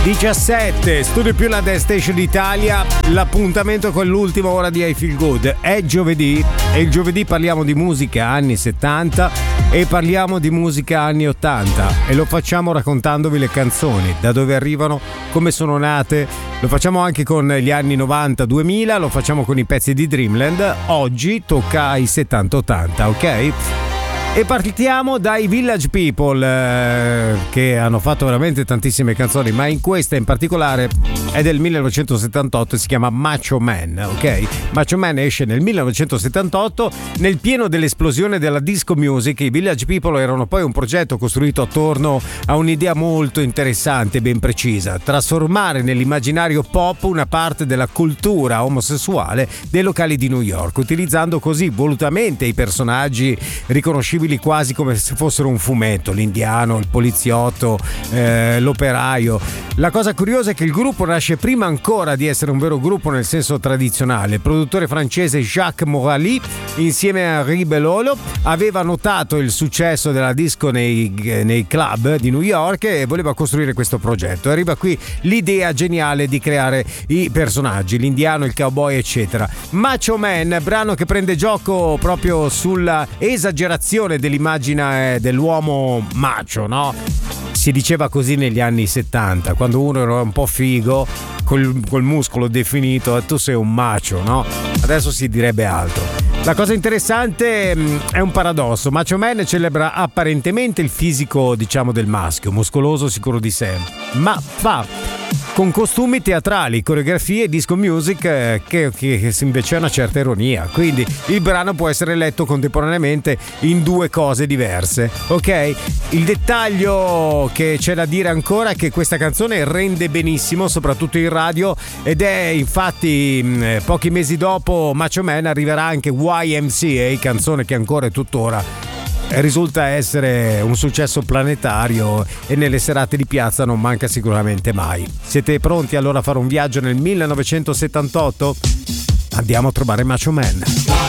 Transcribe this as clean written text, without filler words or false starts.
17, Studio Più, la Dance Station Italia. L'appuntamento con l'ultima ora di I Feel Good è giovedì, e il giovedì parliamo di musica anni 70 e parliamo di musica anni 80, e lo facciamo raccontandovi le canzoni, da dove arrivano, come sono nate. Lo facciamo anche con gli anni 90-2000, lo facciamo con i pezzi di Dreamland. Oggi tocca ai 70-80, ok? E partiamo dai Village People, che hanno fatto veramente tantissime canzoni, ma in questa in particolare è del 1978 e si chiama Macho Man, ok? Macho Man esce nel 1978, nel pieno dell'esplosione della disco music. I Village People erano poi un progetto costruito attorno a un'idea molto interessante e ben precisa: trasformare nell'immaginario pop una parte della cultura omosessuale dei locali di New York, utilizzando così volutamente i personaggi riconoscibili quasi come se fossero un fumetto: l'indiano, il poliziotto, l'operaio. La cosa curiosa è che il gruppo nasce prima ancora di essere un vero gruppo nel senso tradizionale. Il produttore francese Jacques Morali, insieme a Henri Belolo, aveva notato il successo della disco nei club di New York e voleva costruire questo progetto. Arriva qui l'idea geniale di creare i personaggi, l'indiano, il cowboy, eccetera. Macho Man, brano che prende gioco proprio sulla esagerazione dell'immagine dell'uomo macho, no? Si diceva così negli anni 70, quando uno era un po' figo, col muscolo definito, tu sei un macho, no? Adesso si direbbe altro. La cosa interessante è un paradosso. Macho Man celebra apparentemente il fisico, diciamo, del maschio, muscoloso, sicuro di sé, ma fa con costumi teatrali, coreografie e disco music che invece ha una certa ironia. Quindi il brano può essere letto contemporaneamente in due cose diverse, ok? Il dettaglio che c'è da dire ancora è che questa canzone rende benissimo, soprattutto in radio, ed è infatti pochi mesi dopo Macho Man arriverà anche YMCA, canzone che ancora e tuttora risulta essere un successo planetario e nelle serate di piazza non manca sicuramente mai. Siete pronti allora a fare un viaggio nel 1978? Andiamo a trovare Macho Man.